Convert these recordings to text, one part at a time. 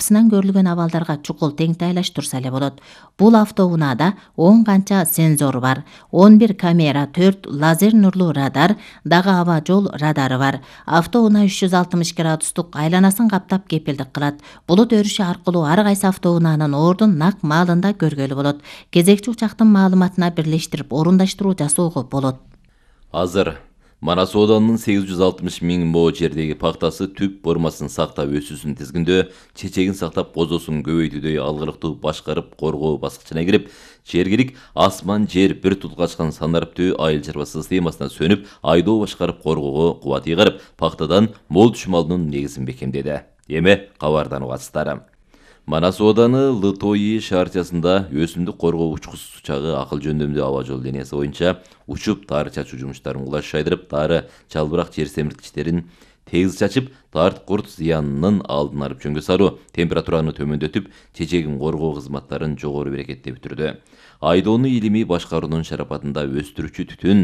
капысынан көрүлгөн абалдарга чукул теңтайлаштырса эле болот. Бул автоунаада 10 канча сензор бар, 11 камера, 4 лазер нурлуу радар, дагы аба жол радары бар. Автоунаа 360 градустук айланасын каптап кепилдик кылат. Булут өрүшү аркылуу ар кайсы автоунаанын ордун нак маалында көргөлү болот. Кезекчи учактын маалыматына бирлештирип орундаштыруу жасоого болот. Азыр Манас Оданынын 860 миң мо жердеги пактасы түп формасын сактап өсүүсүн тизгиндөө, чечегин сактап козосун көбөйтүүдөй алгырыктуу башкарып коргоо баскычына кирип, жергилик асман жер бир тутгачкан санариптүү айыл чарба системасына сөнүп, айдоо башкарып коргоого кубат ыйгарып, пактадан мол түшүм алуунун негизин бекемдеди. Эми кабардан угатсыздар. Манас Ооданы Лытойи шаарчасында өсүмдүк коргоо учкуч учагы акыл жөндөмдүү аба жол линиясы боюнча учуп тары чачуу жумуштарын кулаш жайдырып, тары чалбырак жер семирткичтерин тегиз чачып, тарт курт зыянынын алдын алып жөнгө салуу, температураны төмөндөтүп, чечегин коргоо кызматтарын жогору берекеттеп бүтүрдү. Айдоону илимий башкаруунун шарапатында өстүрүүчү түтүн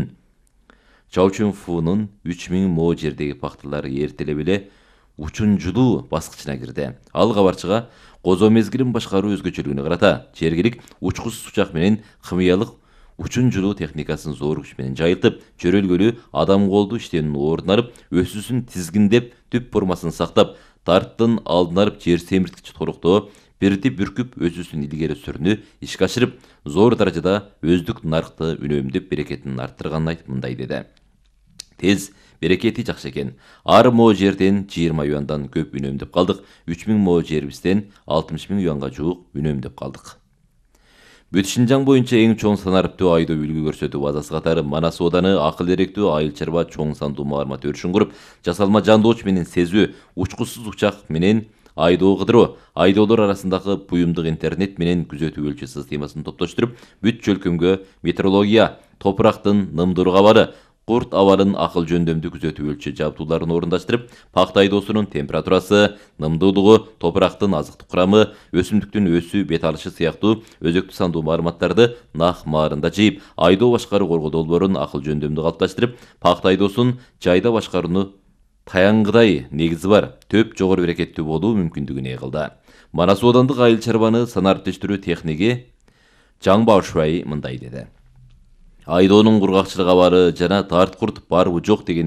Чаучунфунун 3000 мо жердеги пакталары эртелеп эле учунжулуу баскычына кирди. Ал кабарчыга козо мезгилин башкаруу өзгөчөлүгүнө карата жергилик учкуч сучак менен химиялык учунжулуу техникасын зор күч менен жайылтып, чөрөлгөлүү адам колду иштөөнүн ордун алып, өсүүсүн тизгиндеп, түп формасын сактап, тарттын алдын алып жер семирткич торуктоо, бирдип бүркүп өсүүсүн илгери сүрүүнү ишке ашырып, зор даражада өздүк нарыкты үнөмдөп берекетин арттырганын айтып мындай деди. Тез берекети жакшы экен. Ар мо жерден 20 юандан көп үнөмдөп калдык. 3000 мо жерибизден 60 миң юанга жуук үнөмдөп калдык. Бүт Шинжаң боюнча эң чоң санариптүү айдоо үлгү көрсөтүү базасы катары Манас Ооданы акыл эректүү айыл чарба чоң сандуу маалымат өрүшүн куруп, жасалма жандооч менен сезүү, учкучсуз учак менен айдоо кыдыруу, айдоолор арасындагы буюмдук интернет менен күзөтүү өлчө системасын топтоштуруп, бүт чөлкөмгө метеорология, топурактын нымдуу абалы, курт абалын акыл жөндөмдүү күзөтүү өлчө жабдууларын орундаштырып, пакта айдоосунун температурасы, нымдуулугу, топурактын азыктык курамы, өсүмдүктүн өсүү бет алышы сыяктуу өзөктүү сандуу маалыматтарды нак маарында жыйып, айдоо башкаруу коргоо долбоорун акыл жөндөмдүү калыпташтырып, пакта айдоосун жайда башкарууну таянгыдай негизи бар, төп жогору берекеттүү болуу мүмкүндүгүн кылды. Манас Оодандык айыл чарбаны санариптештирүү техниги Жаң Баушбай мындай деди. Айдоонун кургакчылык абары жана тарт курт барбы жок деген